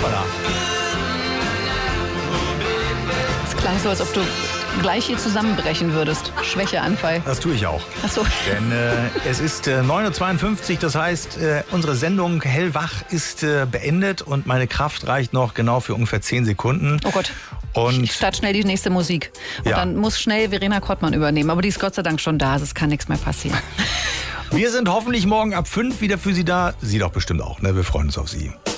Hoppala. Es klang so, als ob du gleich hier zusammenbrechen würdest. Schwächeanfall. Das tue ich auch. Ach so. Denn es ist 9:52 Uhr, das heißt, unsere Sendung Hellwach ist beendet und meine Kraft reicht noch genau für ungefähr 10 Sekunden. Oh Gott. Und Ich starte schnell die nächste Musik. Und dann muss schnell Verena Kottmann übernehmen. Aber die ist Gott sei Dank schon da, also es kann nichts mehr passieren. wir sind hoffentlich morgen ab 5 wieder für Sie da. Sie doch bestimmt auch, ne? Wir freuen uns auf Sie.